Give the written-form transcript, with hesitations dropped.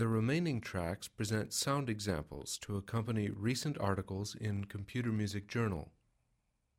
The remaining tracks present sound examples to accompany recent articles in Computer Music Journal.